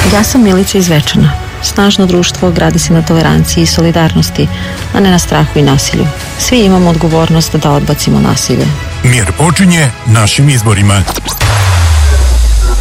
Ja sam Milica iz Večana. Snažno društvo gradi se na toleranciji i solidarnosti, a ne na strahu i nasilju. Svi imamo odgovornost da odbacimo nasilje. Mir počinje našim izborima.